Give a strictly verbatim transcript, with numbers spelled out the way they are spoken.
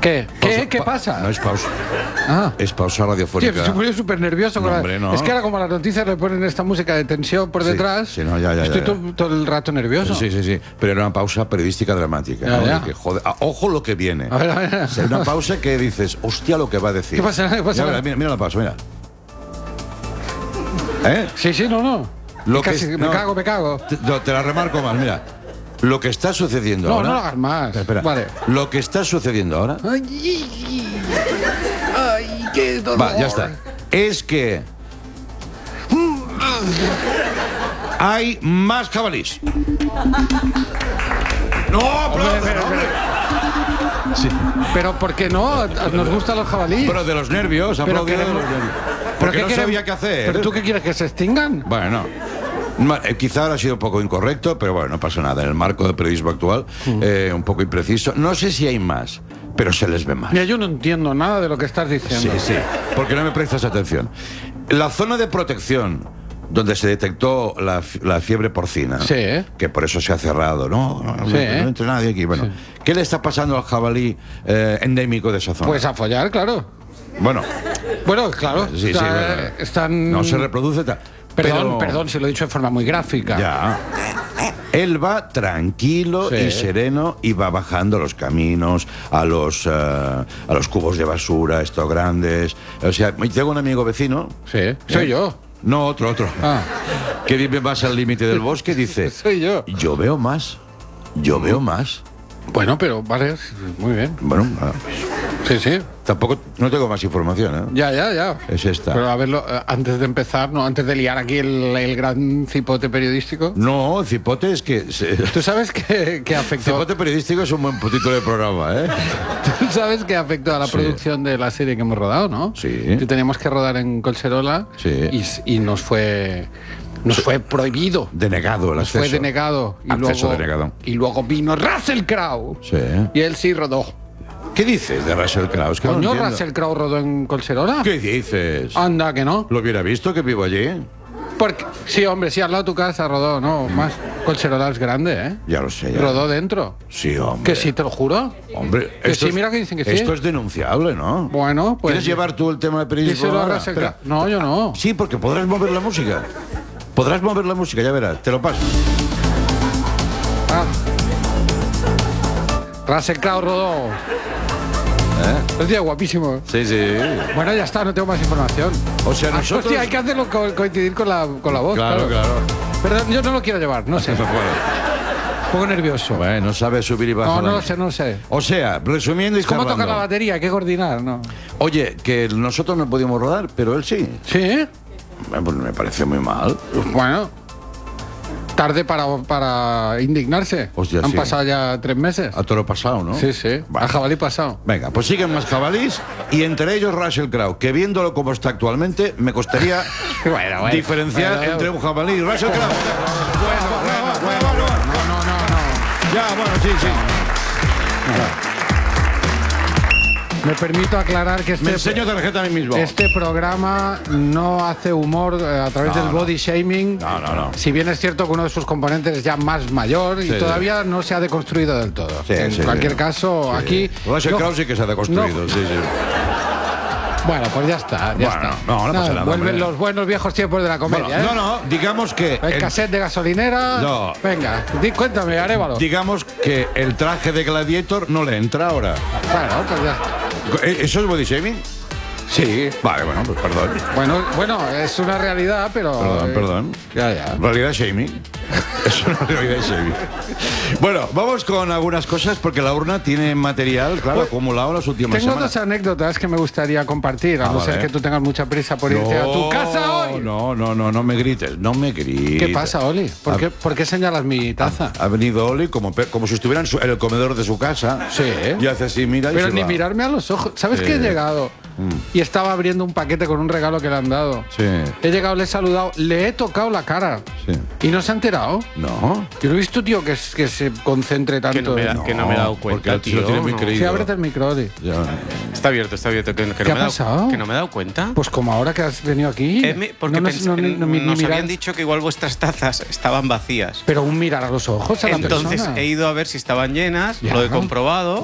¿Qué? ¿Qué? Pausa, ¿Qué pa- pasa? No es pausa. Ah. Es pausa Tío, radiofónica. estoy muy súper nervioso. No, con la- hombre, no. Es que ahora como las noticias le ponen esta música de tensión por Sí, detrás, sí, no, ya, ya, estoy ya, ya. Todo, todo el rato nervioso. Sí, sí, sí. Pero era una pausa periodística dramática. Ya, ¿no? ya. De que, joder, ah, ojo lo que viene. A ver, a ver. O sea, una pausa que dices, hostia lo que va a decir. ¿Qué pasa? ¿Qué pasa? Ya verás, mira, mira la pausa, mira. ¿Eh? Sí, sí, no, no. Lo Casi, que es- me no. cago, me cago. Te, no, te la remarco más, mira. Lo que está sucediendo No, ahora. no lo hagas más. Espera, espera. Vale. Lo que está sucediendo ahora. Ay, ay, qué dolor. Va, ya está. Es que. Hay más jabalís. No, Hombre, pero, pero, Sí. pero ¿por qué no? Nos gustan los jabalíes. Pero de los nervios, Pero aplaudido de queremos- los nervios. ¿Pero Porque qué no queremos? sabía qué hacer. ¿Pero tú qué quieres, que se extingan? Bueno, ma- eh, quizá ahora ha sido un poco incorrecto, pero bueno, no pasa nada. En el marco del periodismo actual, eh, un poco impreciso. No sé si hay más, pero se les ve más. Mira, yo no entiendo nada de lo que estás diciendo. Sí, sí, porque no me prestas atención. La zona de protección donde se detectó la, f- la fiebre porcina, Sí, ¿eh? que por eso se ha cerrado, no, no, no, Sí, no ¿eh? entra nadie aquí. Bueno, Sí. ¿qué le está pasando al jabalí eh, endémico de esa zona? Pues a follar, claro. bueno, Bueno, claro. sí, sí, está- bueno, están... no se reproduce. ta- Perdón, pero- perdón, si lo he dicho de forma muy gráfica. Ya. Él va tranquilo Sí. y sereno y va bajando los caminos, a los, eh, a los cubos de basura, estos grandes. O sea, tengo un amigo vecino. Sí, soy ¿eh? yo. No, otro, otro. Ah. Que vive más al límite del bosque, dice. Soy yo. Yo veo más. Yo veo más. Bueno, pero vale, muy bien. Bueno, ah, Sí, sí. tampoco, no tengo más información, ¿eh? Ya, ya, ya. Es esta. Pero a verlo, eh, antes de empezar, no, antes de liar aquí el, el gran cipote periodístico. No, cipote es que... se- ¿Tú sabes que, que afectó? Cipote periodístico es un buen título de programa, ¿eh? ¿Tú sabes que afectó a la Sí. producción de la serie que hemos rodado, no? Sí. Que teníamos que rodar en Colserola. Sí. Y, s- y nos fue nos fue prohibido. Denegado el Nos acceso. fue denegado. Y Acceso luego, denegado. Y luego vino Russell Crowe. Sí. Y él sí rodó. ¿Qué dices de Russell Crowe? Es que no Coño, entiendo. Russell Crowe rodó en Colserola. ¿Qué dices? Anda, que no. ¿Lo hubiera visto que vivo allí? Porque, sí, hombre, sí, al lado de tu casa rodó, no, más. Colserola es grande, ¿eh? Ya lo sé. Ya. Rodó dentro. Sí, hombre. Que sí, te lo juro. Hombre, Que esto sí, es- mira que dicen que sí. Esto es denunciable, ¿no? Bueno, pues. ¿Quieres llevar tú el tema de periodismo? díselo a ahora? Russell Espera. Crowe. No, yo no. Sí, porque podrás mover la música. Podrás mover la música, ya verás. Te lo paso. Ah. Russell Crowe rodó. ¿Eh? Es día guapísimo. Sí, sí. Bueno, ya está, no tengo más información. O sea, Ah, nosotros... hostia, hay que hacerlo co- coincidir con la, con la voz. Claro, claro. Perdón, yo no lo quiero llevar, no sé. Un Bueno, poco nervioso. bueno, no sabes subir y bajar. No, no la- lo sé, no lo sé. O sea, resumiendo y ¿Cómo toca charlando. la batería? Hay que coordinar, ¿no? Oye, que nosotros no podíamos rodar, pero él sí. ¿Sí? Bueno, pues me parece muy mal. Bueno. Tarde para, para indignarse. Hostia, Han sí. pasado ya tres meses. A toro pasado, ¿no? Sí, sí. Vale. A jabalí pasado. Venga, pues siguen más jabalís y entre ellos Russell Crowe, que viéndolo como está actualmente, me costaría Bueno, bueno. diferenciar Bueno, entre un jabalí y Russell Crowe. Bueno, bueno, bueno, bueno. No, no, no, no. Ya, bueno, sí, sí. Me permito aclarar que Me este, enseño tarjeta a mí mismo. este programa no hace humor eh, a través No, del no. body shaming. No, no, no. Si bien es cierto que uno de sus componentes es ya más mayor y Sí, todavía no se ha deconstruido del todo. Sí, en sí, cualquier sí. caso, Sí. aquí. Russell no- Crowe sí que se ha deconstruido, no- sí, sí. Bueno, pues ya está, ya Bueno, está. no, no pasa nada, Vuelven hombre. los buenos viejos tiempos de la comedia. Bueno, ¿eh? no, no, digamos que... El el- cassette de gasolinera. No. Venga, di, cuéntame, Arévalo. digamos que el traje de Gladiator no le entra ahora. Bueno, pues ya está. ¿Eh, ¿Eso es body shaming? Sí. Vale, bueno, pues perdón. Bueno, bueno, es una realidad, pero. Perdón, eh, perdón. Ya, ya. Realidad shaming. Es una realidad shaming. Bueno, vamos con algunas cosas porque la urna tiene material, claro, acumulado las últimas Tengo semanas. dos anécdotas que me gustaría compartir, a Ah, no ser vale. que tú tengas mucha prisa por irte a tu casa hoy. No, no, no, no me grites, no me grites. ¿Qué pasa, Oli? ¿Por, Ah. qué, ¿Por qué señalas mi taza? Ha venido Oli como, pe- como si estuviera en, su- en el comedor de su casa. Sí, ¿eh? Y hace así, mira y Pero se ni va. mirarme a los ojos. ¿Sabes Sí. que he llegado? Mm. Y estaba abriendo un paquete con un regalo que le han dado. Sí, He llegado, le he saludado, le he tocado la cara. sí. ¿Y no se ha enterado? No. Yo no he visto, tío, que, es- que se concentre tanto. Que no me da- en- que no me he dado cuenta, porque lo tío, tiene muy no. creído. Sí, ábrete el micro, Oli. Ya. Está abierto, está abierto. Que, que ¿Qué no ha me he dado- pasado? Que no me he dado cuenta. Pues como ahora que has venido aquí. Eh, me- porque no, nos- pens- no, ni- no, ni nos mirar- habían dicho que igual vuestras tazas estaban vacías. Pero un mirar a los ojos a la Entonces persona. he ido a ver si estaban llenas, Ya. lo he comprobado.